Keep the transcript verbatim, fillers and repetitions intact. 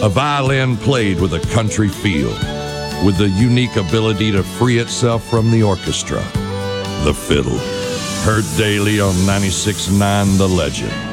A violin played with a country feel, with the unique ability to free itself from the orchestra. The fiddle, heard daily on ninety-six point nine The Legend.